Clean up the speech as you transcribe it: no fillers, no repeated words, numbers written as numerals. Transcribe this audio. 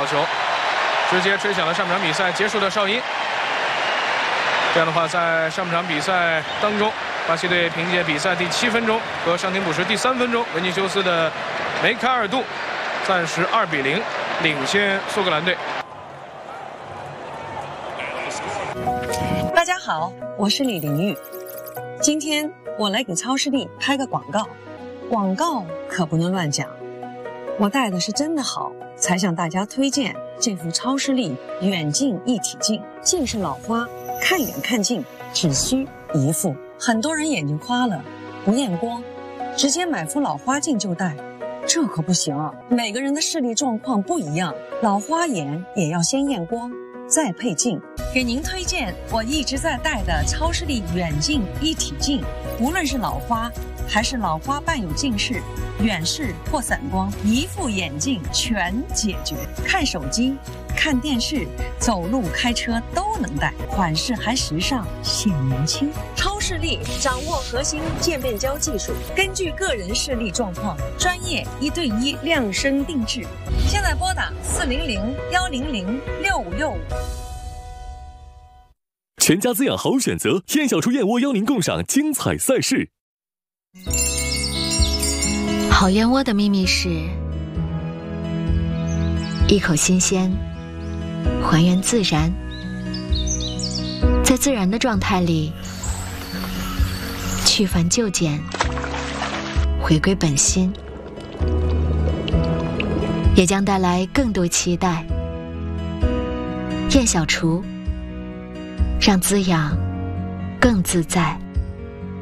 球，直接吹响了上半场比赛结束的哨音。这样的话，在上半场比赛当中，巴西队凭借比赛第7分钟和伤停补时第3分钟，维尼修斯的梅开二度，暂时2比0领先苏格兰队。 大家好，我是李玲玉。今天我来给超视力拍个广告，广告可不能乱讲。我戴的是真的好，才向大家推荐这副超视力远近一体镜。近视老花，看远看近只需一副。很多人眼睛花了，不验光，直接买副老花镜就戴，这可不行啊！每个人的视力状况不一样，老花眼也要先验光，再配镜。给您推荐我一直在戴的超视力远近一体镜，无论是老花还是老花伴有近视、远视或散光，一副眼镜全解决。看手机、看电视、走路、开车都能戴，款式还时尚，显年轻。超视力掌握核心渐变焦技术，根据个人视力状况，专业1对1量身定制。现在拨打400-100-6565。 全家滋养好选择，燕小厨燕窝邀您共赏精彩赛事。 好燕窝的秘密是一口新鲜，还原自然，在自然的状态里去繁就简，回归本心，也将带来更多期待。燕小厨，让滋养更自在。